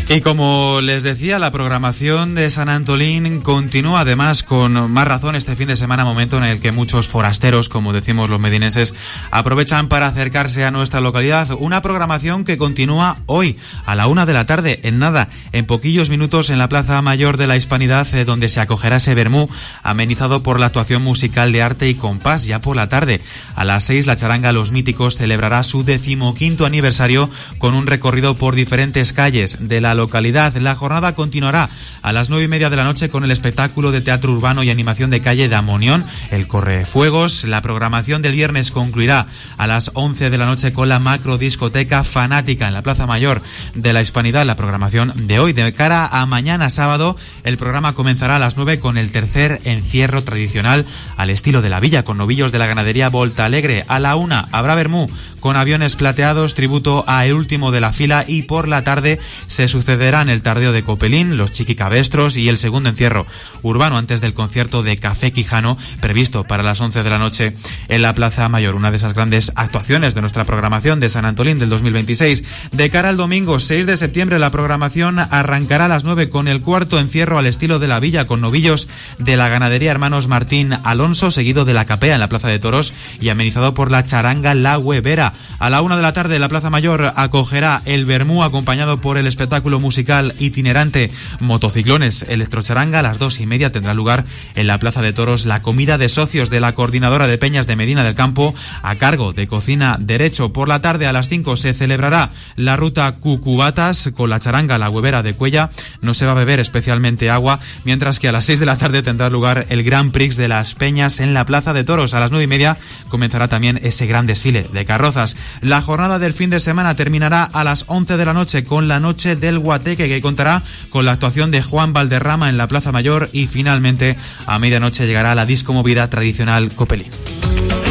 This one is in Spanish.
Y como les decía, la programación de San Antolín continúa además con más razón este fin de semana, momento en el que muchos forasteros, como decimos los medinenses, aprovechan para acercarse a nuestra localidad. Una programación que continúa hoy a la 1 de la tarde, en poquillos minutos en la Plaza Mayor de la Hispanidad, donde se acogerá ese vermú amenizado por la actuación musical de arte y compás. Ya por la tarde, a las 6, la charanga Los Míticos celebrará su 15º aniversario con un recorrido por diferentes calles de la localidad. La jornada continuará a las 9:30 de la noche con el espectáculo de teatro urbano y animación de calle de Amonión, el Correfuegos. La programación del viernes concluirá a las 11 de la noche con la macrodiscoteca Fanática en la Plaza Mayor de la Hispanidad. La programación de hoy, de cara a mañana sábado, el programa comenzará a las 9 con el tercer encierro tradicional al estilo de la villa, con novillos de la ganadería Volta Alegre. A la 1 habrá vermú con aviones plateados, tributo a el último de la fila, y por la tarde se sucederán el tardeo de Copelín, los chiquicabestros y el segundo encierro urbano antes del concierto de Café Quijano previsto para las 11 de la noche en la Plaza Mayor, una de esas grandes actuaciones de nuestra programación de San Antolín del 2026. De cara al domingo 6 de septiembre, la programación arrancará a las 9 con el cuarto encierro al estilo de la villa, con novillos de la ganadería Hermanos Martín Alonso, seguido de la capea en la Plaza de Toros y amenizado por la charanga La Huevera. A la 1 de la tarde, la Plaza Mayor acogerá el vermú acompañado por el espectáculo musical itinerante Motociclones Electrocharanga. A las 2:30 tendrá lugar en la Plaza de Toros la comida de socios de la Coordinadora de Peñas de Medina del Campo a cargo de Cocina Derecho. Por la tarde, a las 5, se celebrará la ruta Cucubatas con la charanga La Huevera de Cuella. No se va a beber especialmente agua, mientras que a las 6 de la tarde tendrá lugar el Grand Prix de las Peñas en la Plaza de Toros. A las 9:30 comenzará también ese gran desfile de carrozas. La jornada del fin de semana terminará a las 11 de la noche con la Noche del Guateque, que contará con la actuación de Juan Valderrama en la Plaza Mayor, y finalmente a medianoche llegará la disco movida tradicional Copelín.